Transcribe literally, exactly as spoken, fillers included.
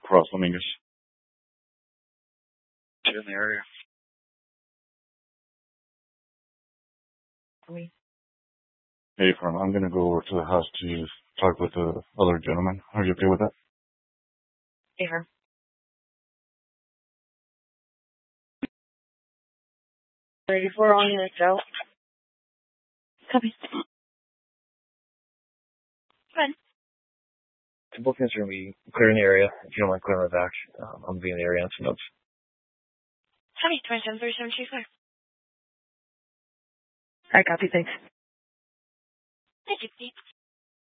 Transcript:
across Dominguez. Get in the area. Me. Hey, firm, I'm gonna go over to the house to talk with the other gentleman. Are you okay with that? Hey, her. thirty-four on your out. Copy. Good. The bookings are going to be clearing the area. If you don't mind clearing my back, um, I'm going to be in the area on some notes. Copy. twenty-seven thirty-seven, Chief. All right, copy. Thanks. Thank you, Steve.